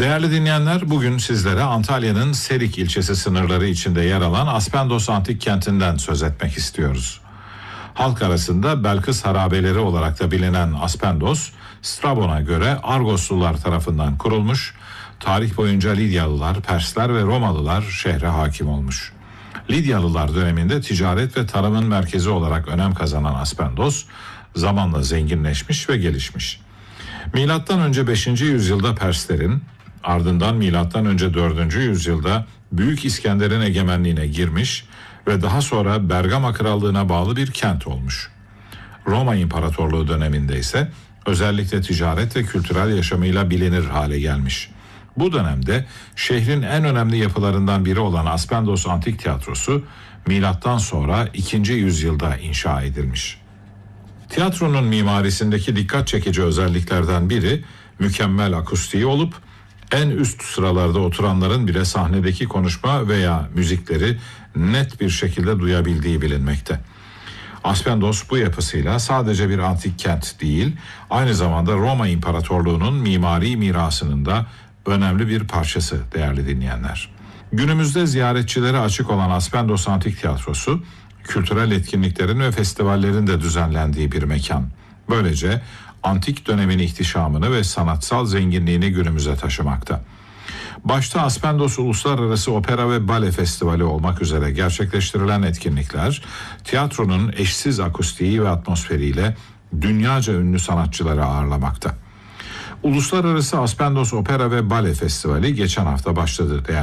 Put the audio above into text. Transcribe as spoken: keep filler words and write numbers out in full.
Değerli dinleyenler, bugün sizlere Antalya'nın Serik ilçesi sınırları içinde yer alan Aspendos Antik Kenti'nden söz etmek istiyoruz. Halk arasında Belkıs harabeleri olarak da bilinen Aspendos, Strabon'a göre Argoslular tarafından kurulmuş, tarih boyunca Lidyalılar, Persler ve Romalılar şehre hakim olmuş. Lidyalılar döneminde ticaret ve tarımın merkezi olarak önem kazanan Aspendos, zamanla zenginleşmiş ve gelişmiş. Milattan önce beşinci yüzyılda Perslerin, ardından milattan önce dördüncü yüzyılda Büyük İskender'in egemenliğine girmiş ve daha sonra Bergama Krallığı'na bağlı bir kent olmuş. Roma İmparatorluğu döneminde ise özellikle ticaret ve kültürel yaşamıyla bilinir hale gelmiş. Bu dönemde şehrin en önemli yapılarından biri olan Aspendos Antik Tiyatrosu milattan sonra ikinci yüzyılda inşa edilmiş. Tiyatronun mimarisindeki dikkat çekici özelliklerden biri mükemmel akustiği olup en üst sıralarda oturanların bile sahnedeki konuşma veya müzikleri net bir şekilde duyabildiği bilinmekte. Aspendos bu yapısıyla sadece bir antik kent değil, aynı zamanda Roma İmparatorluğu'nun mimari mirasının da önemli bir parçası değerli dinleyenler. Günümüzde ziyaretçilere açık olan Aspendos Antik Tiyatrosu, kültürel etkinliklerin ve festivallerin de düzenlendiği bir mekan. Böylece antik dönemin ihtişamını ve sanatsal zenginliğini günümüze taşımakta. Başta Aspendos Uluslararası Opera ve Bale Festivali olmak üzere gerçekleştirilen etkinlikler, tiyatronun eşsiz akustiği ve atmosferiyle dünyaca ünlü sanatçıları ağırlamakta. Uluslararası Aspendos Opera ve Bale Festivali geçen hafta başladı değerli